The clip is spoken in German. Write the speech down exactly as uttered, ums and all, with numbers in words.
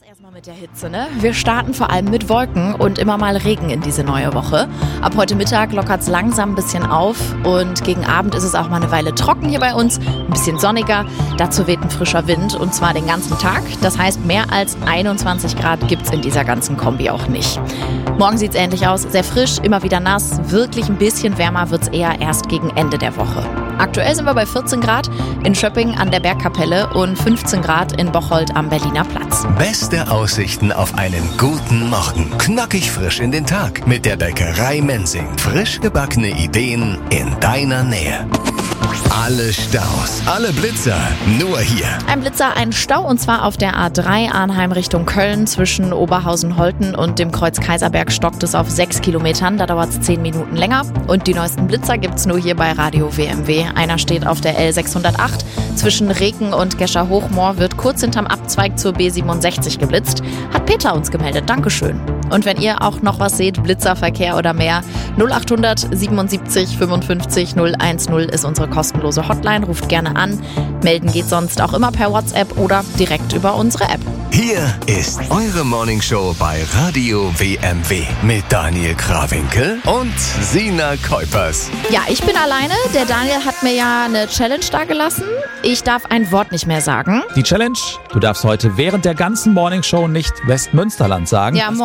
Erstmal mit der Hitze, ne? Wir starten vor allem mit Wolken und immer mal Regen in diese neue Woche. Ab heute Mittag lockert es langsam ein bisschen auf und gegen Abend ist es auch mal eine Weile trocken hier bei uns, ein bisschen sonniger. Dazu weht ein frischer Wind und zwar den ganzen Tag. Das heißt, mehr als einundzwanzig Grad gibt's in dieser ganzen Kombi auch nicht. Morgen sieht's ähnlich aus, sehr frisch, immer wieder nass. Wirklich ein bisschen wärmer wird's eher erst gegen Ende der Woche. Aktuell sind wir bei vierzehn Grad in Schöpping an der Bergkapelle und fünfzehn Grad in Bocholt am Berliner Platz. Beste Aussichten auf einen guten Morgen. Knackig frisch in den Tag mit der Bäckerei Mensing. Frisch gebackene Ideen in deiner Nähe. Alle Staus, alle Blitzer, nur hier. Ein Blitzer, ein Stau und zwar auf der A drei Arnheim Richtung Köln. Zwischen Oberhausen-Holten und dem Kreuz Kaiserberg stockt es auf sechs Kilometern. Da dauert es zehn Minuten länger. Und die neuesten Blitzer gibt's nur hier bei Radio W M W. Einer steht auf der L sechshundertacht. Zwischen Reken und Gescher-Hochmoor wird kurz hinterm Abzweig zur B siebenundsechzig geblitzt. Hat Peter uns gemeldet. Dankeschön. Und wenn ihr auch noch was seht, Blitzerverkehr oder mehr, null achthundert siebenundsiebzig fünfundfünfzig null eins null ist unsere kostenlose Hotline. Ruft gerne an. Melden geht sonst auch immer per WhatsApp oder direkt über unsere App. Hier ist eure Morningshow bei Radio W M W mit Daniel Krawinkel und Sina Kuipers. Ja, ich bin alleine. Der Daniel hat mir ja eine Challenge da gelassen. Ich darf ein Wort nicht mehr sagen. Die Challenge? Du darfst heute während der ganzen Morningshow nicht Westmünsterland sagen. Ja,